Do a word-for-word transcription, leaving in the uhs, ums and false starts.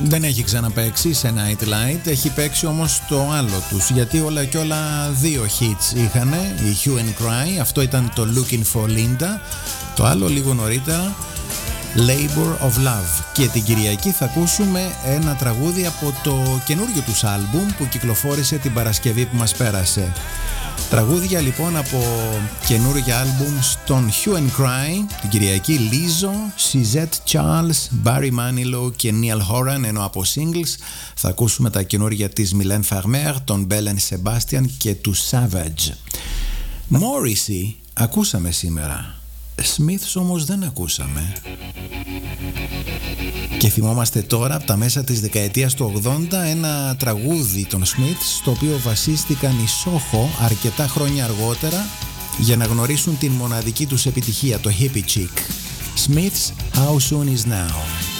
Δεν έχει ξαναπαίξει σε Nightlight, έχει παίξει όμως το άλλο τους, γιατί όλα και όλα δύο hits είχανε, η Hue and Cry, αυτό ήταν το Looking for Linda, το άλλο λίγο νωρίτερα Labor of Love. Και την Κυριακή θα ακούσουμε ένα τραγούδι από το καινούριο τους άλμπουμ που κυκλοφόρησε την Παρασκευή που μας πέρασε. Τραγούδια λοιπόν από καινούργια άλμπουμ στον Hue and Cry την Κυριακή, Lizzo, Suzette Charles, Barry Manilow και Neil Horan, ενώ από singles θα ακούσουμε τα καινούργια της Mylène Farmer, τον Belen Sebastian και του Savage. Morrissey ακούσαμε σήμερα, Smiths όμως δεν ακούσαμε. Και θυμόμαστε τώρα από τα μέσα της δεκαετίας του ογδόντα ένα τραγούδι των Smiths στο οποίο βασίστηκαν οι Soho αρκετά χρόνια αργότερα για να γνωρίσουν την μοναδική τους επιτυχία, το Hippie Chick. Smiths, How Soon Is Now.